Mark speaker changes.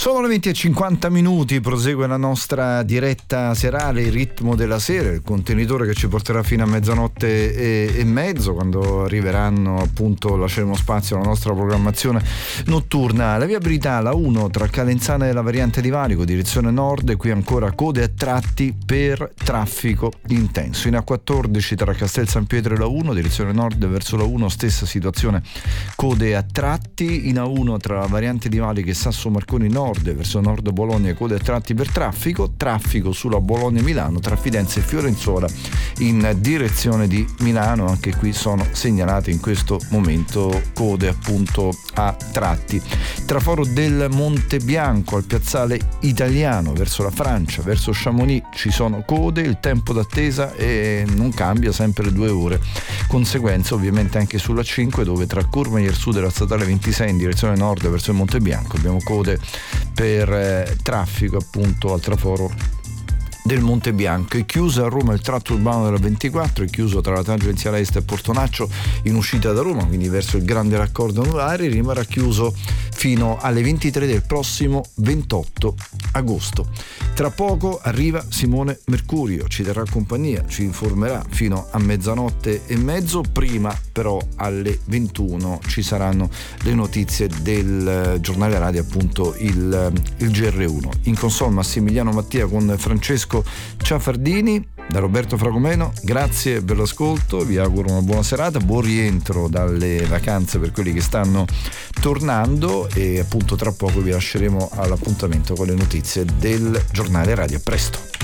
Speaker 1: Sono le 20:50, prosegue la nostra diretta serale, il ritmo della sera, il contenitore che ci porterà fino a mezzanotte e mezzo, quando arriveranno, appunto, lasceremo spazio alla nostra programmazione notturna. La viabilità, la 1 tra Calenzana e la variante di Valico, direzione nord, e qui ancora code a tratti per traffico intenso. In A14 tra Castel San Pietro e la 1, direzione nord verso la 1, stessa situazione, code a tratti. In A1 tra la variante di Valico e Sasso Marconi Nord verso nord Bologna, code a tratti per traffico sulla Bologna-Milano tra Fidenza e Fiorenzuola in direzione di Milano. Anche qui sono segnalate in questo momento code, appunto, a tratti. Traforo del Monte Bianco al piazzale Italiano verso la Francia, verso Chamonix ci sono code, il tempo d'attesa non cambia, sempre 2 ore. Conseguenza ovviamente anche sulla 5, dove tra Courmayeur Sud e la statale 26 in direzione nord verso il Monte Bianco abbiamo code per traffico, appunto, al traforo del Monte Bianco. È chiuso a Roma il tratto urbano della 24, è chiuso tra la tangenziale est e Portonaccio in uscita da Roma, quindi verso il grande raccordo anulare, rimarrà chiuso fino alle 23 del prossimo 28 agosto. Tra poco arriva Simone Mercurio, ci terrà compagnia, ci informerà fino a mezzanotte e mezzo. Prima però alle 21 ci saranno le notizie del giornale radio, appunto il GR1. In console Massimiliano Mattia con Francesco Ciafardini. Da Roberto Fragomeno, grazie per l'ascolto, vi auguro una buona serata, buon rientro dalle vacanze per quelli che stanno tornando, e appunto tra poco vi lasceremo all'appuntamento con le notizie del giornale radio. A presto.